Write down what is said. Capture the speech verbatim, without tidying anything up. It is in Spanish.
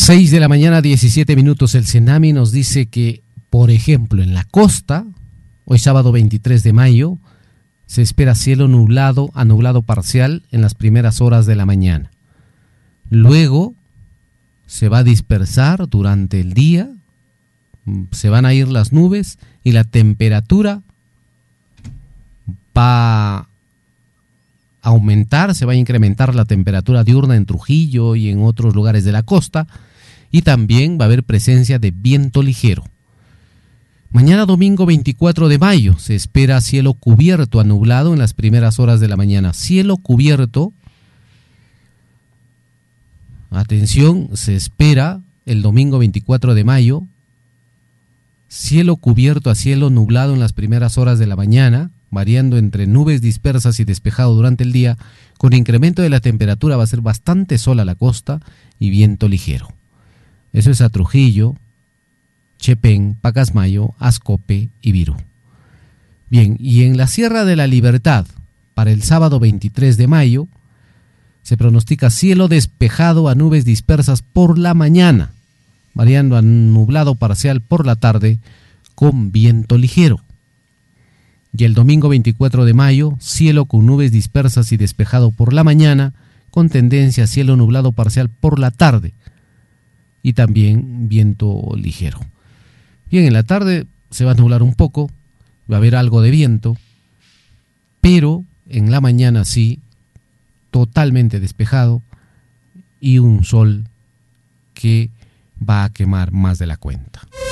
seis de la mañana, diecisiete minutos. El Cenami nos dice que, por ejemplo, en la costa, hoy sábado veintitrés de mayo, se espera cielo nublado a nublado parcial en las primeras horas de la mañana. Luego se va a dispersar durante el día, se van a ir las nubes y la temperatura va a aumentar, se va a incrementar la temperatura diurna en Trujillo y en otros lugares de la costa, y también va a haber presencia de viento ligero. Mañana domingo veinticuatro de mayo se espera cielo cubierto a nublado en las primeras horas de la mañana. Cielo cubierto, atención, se espera el domingo veinticuatro de mayo, cielo cubierto a cielo nublado en las primeras horas de la mañana, variando entre nubes dispersas y despejado durante el día. Con incremento de la temperatura va a ser bastante sol a la costa y viento ligero. Eso es a Trujillo, Chepén, Pacasmayo, Ascope y Virú. Bien, y en la Sierra de la Libertad, para el sábado veintitrés de mayo, se pronostica cielo despejado a nubes dispersas por la mañana, variando a nublado parcial por la tarde, con viento ligero. Y el domingo veinticuatro de mayo, cielo con nubes dispersas y despejado por la mañana, con tendencia a cielo nublado parcial por la tarde, y también viento ligero. Bien, en la tarde se va a nublar un poco, va a haber algo de viento, pero en la mañana sí, totalmente despejado y un sol que va a quemar más de la cuenta.